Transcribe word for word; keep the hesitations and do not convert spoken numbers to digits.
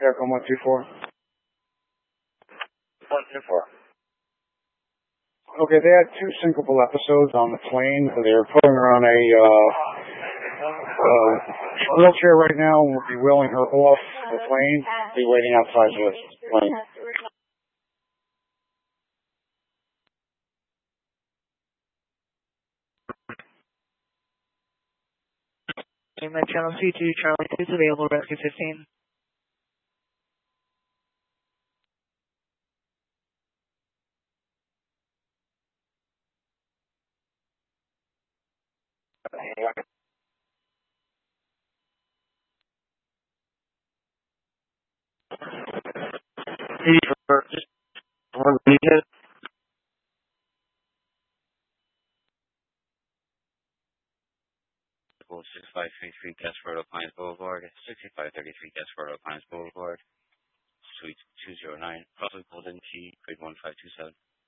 Aircom one two four. one two four. Okay, they had two syncopal episodes on the plane. They were putting her on a uh, uh, wheelchair right now, and we'll be wheeling her off the plane. Be waiting outside the plane. Met Channel C two, Charlie two is available, Rescue fifteen. Just one minute. sixty-five thirty-three Gaspardo Pines Boulevard, sixty-five thirty-three Gaspardo Pines Boulevard, Suite two oh nine, Crossway Golden Key, grade one five two seven.